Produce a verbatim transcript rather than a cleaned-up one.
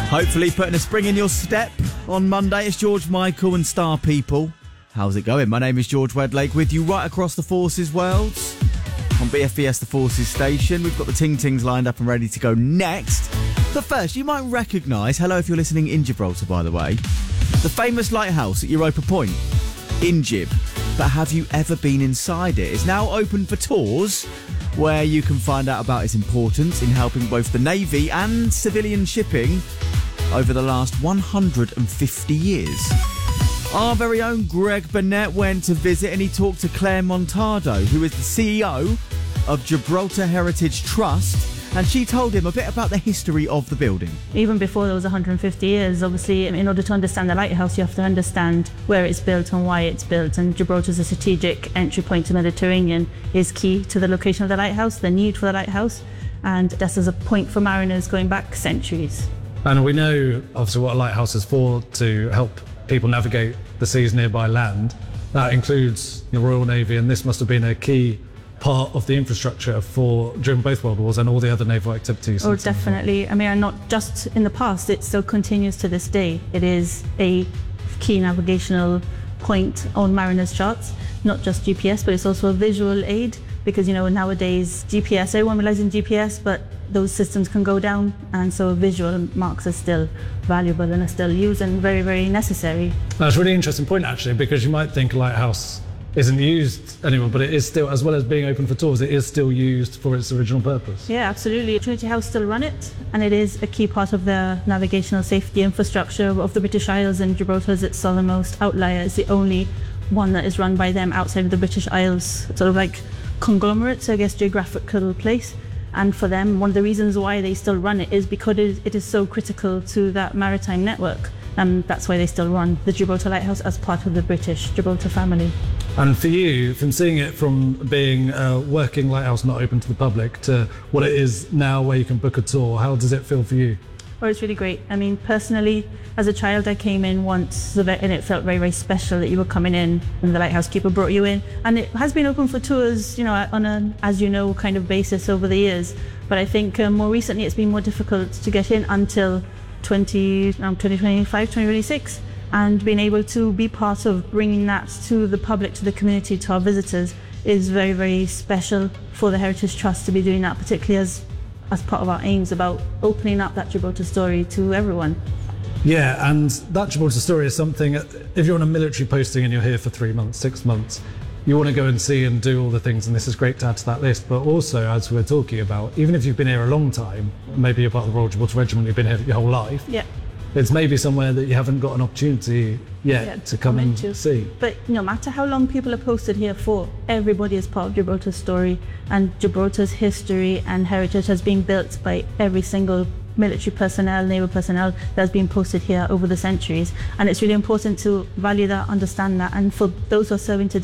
Hopefully putting a spring in your step. On Monday, it's George Michael and Star People. How's it going? My name is George Wedlake with you right across the Forces worlds. On B F B S, the Forces station, we've got the Ting Tings lined up and ready to go next. But first, you might recognise, hello if you're listening in Gibraltar, by the way, the famous lighthouse at Europa Point in Gib. But have you ever been inside it? It's now open for tours, where you can find out about its importance in helping both the Navy and civilian shipping over the last one hundred fifty years. Our very own Greg Burnett went to visit and he talked to Claire Montado, who is the C E O of Gibraltar Heritage Trust, and she told him a bit about the history of the building. Even before there was one hundred fifty years, obviously, in order to understand the lighthouse, you have to understand where it's built and why it's built. And Gibraltar's a strategic entry point to the Mediterranean is key to the location of the lighthouse, the need for the lighthouse, and that's as a point for mariners going back centuries. And we know, obviously, what a lighthouse is for, to help people navigate the seas nearby land. That includes the Royal Navy, and this must have been a key part of the infrastructure for during both World Wars and all the other naval activities. Oh, definitely. I mean, not just in the past, it still continues to this day. It is a key navigational point on mariners' charts, not just G P S, but it's also a visual aid, because, you know, nowadays G P S, everyone relies on G P S, but those systems can go down, and so visual marks are still valuable and are still used and very, very necessary. That's a really interesting point, actually, because you might think a lighthouse isn't used anymore, but it is still, as well as being open for tours, it is still used for its original purpose. Yeah, absolutely. Trinity House still run it, and it is a key part of the navigational safety infrastructure of the British Isles, and Gibraltar is its southernmost outlier. It's the only one that is run by them outside of the British Isles, sort of like conglomerate, so I guess geographical place. And for them, one of the reasons why they still run it is because it is so critical to that maritime network. And that's why they still run the Gibraltar Lighthouse as part of the British Gibraltar family. And for you, from seeing it from being a working lighthouse not open to the public to what it is now where you can book a tour, how does it feel for you? Well, it's really great. I mean, personally, as a child, I came in once and it felt very, very special that you were coming in and the lighthouse keeper brought you in. And it has been open for tours, you know, on a, as you know, kind of basis over the years. But I think um, more recently it's been more difficult to get in until twenty, um, twenty twenty-five, twenty twenty-six. And being able to be part of bringing that to the public, to the community, to our visitors is very, very special for the Heritage Trust to be doing that, particularly as as part of our aims about opening up that Gibraltar story to everyone. Yeah, and that Gibraltar story is something, if you're on a military posting and you're here for three months, six months, you want to go and see and do all the things, and this is great to add to that list. But also, as we're talking about, even if you've been here a long time, maybe you're part of the Royal Gibraltar Regiment, you've been here your whole life, yeah, it's maybe somewhere that you haven't got an opportunity yet yeah, to come and into. see. But no matter how long people are posted here for, everybody is part of Gibraltar's story, and Gibraltar's history and heritage has been built by every single military personnel, naval personnel that has been posted here over the centuries. And it's really important to value that, understand that, and for those who are serving today,